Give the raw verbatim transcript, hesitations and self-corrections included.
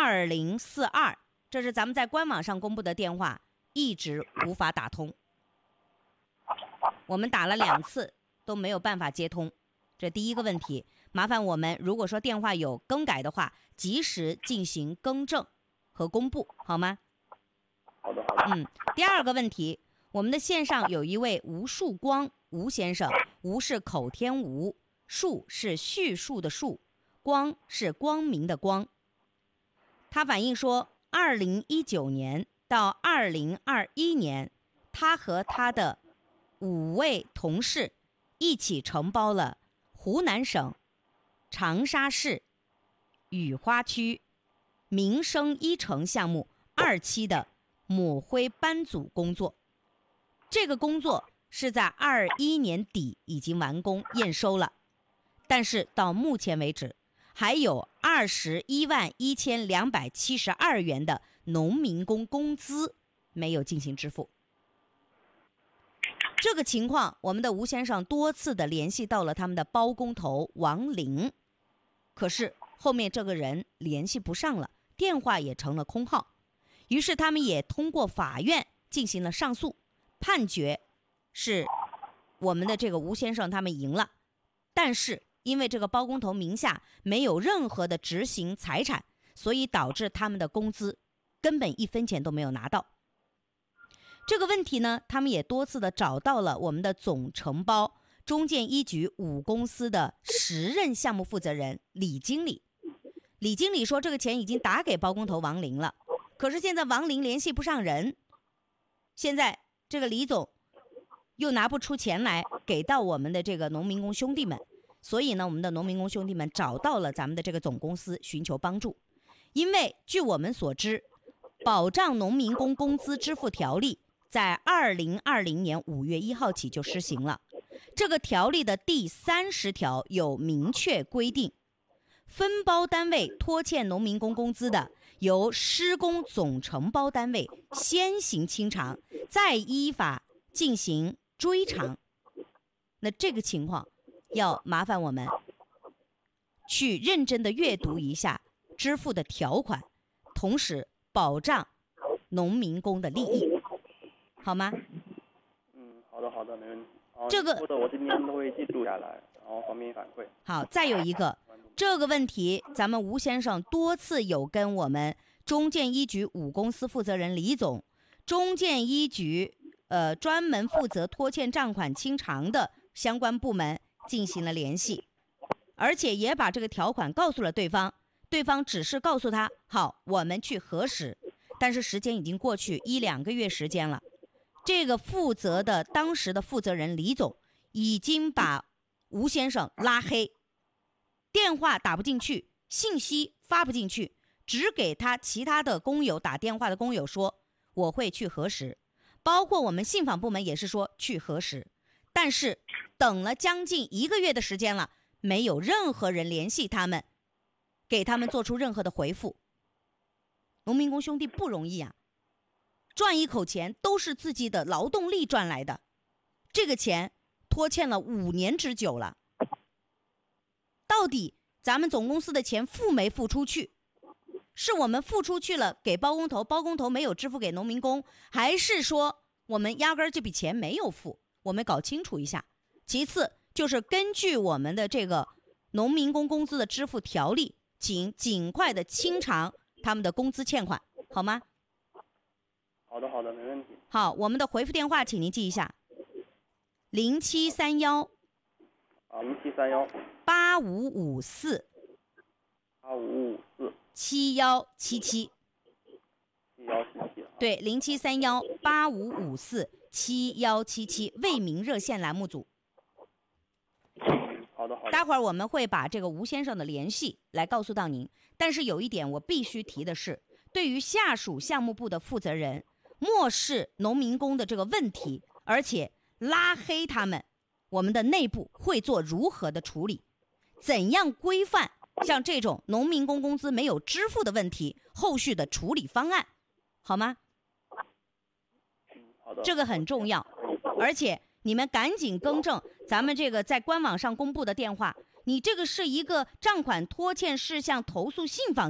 二零四二，这是咱们在官网上公布的电话，一直无法打通。我们打了两次都没有办法接通，这第一个问题，麻烦我们如果说电话有更改的话，及时进行更正和公布，好吗？ 好的好的。 嗯，第二个问题，我们的线上有一位吴树光吴先生，吴是口天吴，树是叙述的述，光是光明的光。他反映说，二零一九年到二零二一年，他和他的五位同事一起承包了湖南省长沙市雨花区民生一城项目二期的抹灰班组工作。这个工作是在二一年底已经完工验收了，但是到目前为止还有二十一万一千两百七十二元的农民工工资没有进行支付。这个情况，我们的吴先生多次的联系到了他们的包工头王林，可是后面这个人联系不上了，电话也成了空号。于是他们也通过法院进行了上诉，判决是我们的这个吴先生他们赢了，但是因为这个包工头名下没有任何的执行财产，所以导致他们的工资根本一分钱都没有拿到。这个问题呢，他们也多次的找到了我们的总承包中建一局五公司的时任项目负责人李经理。李经理说，这个钱已经打给包工头王林了，可是现在王林联系不上人，现在这个李总又拿不出钱来给到我们的这个农民工兄弟们，所以呢，我们的农民工兄弟们找到了咱们的这个总公司寻求帮助。因为据我们所知，保障农民工工资支付条例在二零二零年五月一号起就施行了。这个条例的第三十条有明确规定，分包单位拖欠农民工工资的，由施工总承包单位先行清偿，再依法进行追偿。那这个情况要麻烦我们去认真的阅读一下支付的条款，同时保障农民工的利益，好吗？ 嗯，好的好的，没问题。 这个或者我今天都会记录下来，然后方便反馈。 好，再有一个这个问题，咱们吴先生多次有跟我们中建一局五公司负责人李总，中建一局呃专门负责拖欠账款清偿的相关部门进行了联系，而且也把这个条款告诉了对方，对方只是告诉他好，我们去核实，但是时间已经过去一两个月时间了。这个负责的当时的负责人李总已经把吴先生拉黑，电话打不进去，信息发不进去，只给他其他的工友打电话的工友说我会去核实，包括我们信访部门也是说去核实，但是等了将近一个月的时间了，没有任何人联系他们，给他们做出任何的回复。农民工兄弟不容易啊，赚一口钱都是自己的劳动力赚来的，这个钱拖欠了五年之久了，到底咱们总公司的钱付没付出去？是我们付出去了给包工头，包工头没有支付给农民工，还是说我们压根儿这笔钱没有付？我们搞清楚一下。其次就是根据我们的这个农民工工资的支付条例，请尽快的清偿他们的工资欠款，好吗？ 好的好的，没问题。 好，我们的回复电话请您记一下，零七三幺啊，零七三幺八五五四八五五四七幺七七， 七幺七七。 对，零七三幺八五五四七幺七七，为民热线栏目组。 好的好的。 待会儿我们会把这个吴先生的联系来告诉到您，但是有一点我必须提的是，对于下属项目部的负责人漠视农民工的这个问题，而且拉黑他们，我们的内部会做如何的处理？怎样规范像这种农民工工资没有支付的问题，后续的处理方案，好吗？ 嗯，好的。 这个很重要，而且你们赶紧更正咱们这个在官网上公布的电话，你这个是一个账款拖欠事项投诉信访